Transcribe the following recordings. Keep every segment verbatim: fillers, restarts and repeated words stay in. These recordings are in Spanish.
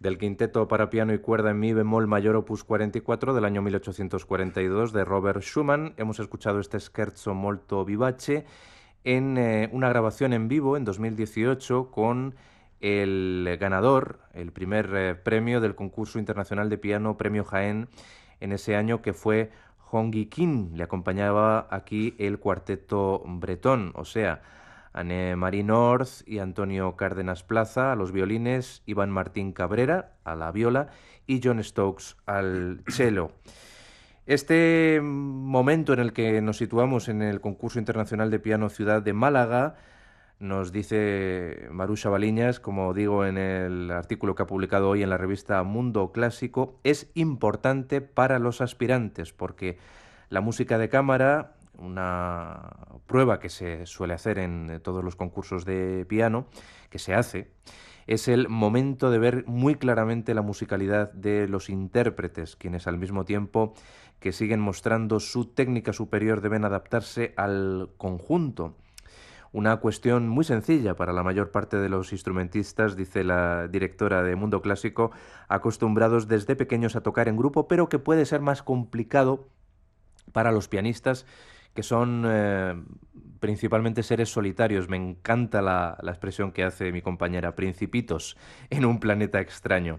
del quinteto para piano y cuerda en mi bemol mayor opus cuarenta y cuatro del año mil ochocientos cuarenta y dos de Robert Schumann. Hemos escuchado este scherzo molto vivace en eh, una grabación en vivo en dos mil dieciocho con el ganador, el primer eh, premio del concurso internacional de piano Premio Jaén en ese año, que fue Hongi Kim. Le acompañaba aquí el cuarteto bretón, o sea, Anne-Marie North y Antonio Cárdenas Plaza a los violines, Iván Martín Cabrera a la viola y John Stokes al cello. Este momento en el que nos situamos en el concurso internacional de piano Ciudad de Málaga, nos dice Marusha Baliñas, como digo en el artículo que ha publicado hoy en la revista Mundo Clásico, es importante para los aspirantes porque la música de cámara, una prueba que se suele hacer en todos los concursos de piano, que se hace, es el momento de ver muy claramente la musicalidad de los intérpretes, quienes al mismo tiempo que siguen mostrando su técnica superior deben adaptarse al conjunto. Una cuestión muy sencilla para la mayor parte de los instrumentistas, dice la directora de Mundo Clásico, acostumbrados desde pequeños a tocar en grupo, pero que puede ser más complicado para los pianistas, que son eh, principalmente seres solitarios. Me encanta la, la expresión que hace mi compañera, principitos en un planeta extraño.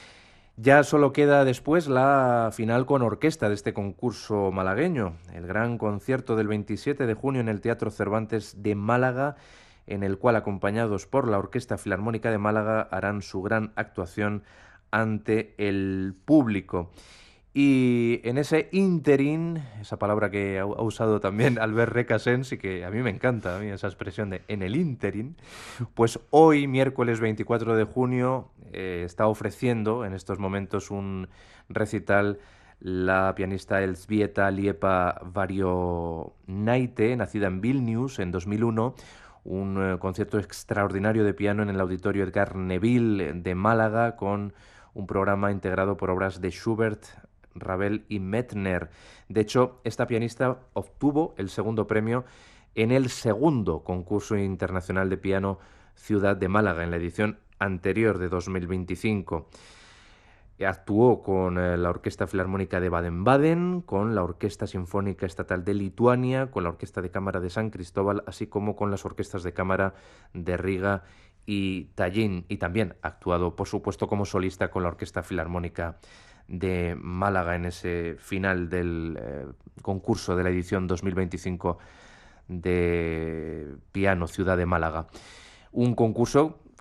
Ya solo queda después la final con orquesta de este concurso malagueño, el gran concierto del veintisiete de junio en el Teatro Cervantes de Málaga, en el cual, acompañados por la Orquesta Filarmónica de Málaga, harán su gran actuación ante el público. Y en ese ínterin, esa palabra que ha usado también Albert Recasens y que a mí me encanta, a mí esa expresión de en el ínterin, pues hoy, miércoles veinticuatro de junio, eh, está ofreciendo en estos momentos un recital la pianista Elzbieta Liepa Varionaite, nacida en Vilnius en dos mil uno, un eh, concierto extraordinario de piano en el Auditorio Edgar Neville de Málaga, con un programa integrado por obras de Schubert, Ravel y Mettner. De hecho, esta pianista obtuvo el segundo premio en el segundo concurso internacional de piano Ciudad de Málaga, en la edición anterior de dos mil veinticinco. Actuó con eh, la Orquesta Filarmónica de Baden-Baden, con la Orquesta Sinfónica Estatal de Lituania, con la Orquesta de Cámara de San Cristóbal, así como con las orquestas de cámara de Riga y Tallinn. Y también ha actuado, por supuesto, como solista con la Orquesta Filarmónica de Málaga en ese final del eh, concurso de la edición dos mil veinticinco de Piano Ciudad de Málaga. Un concurso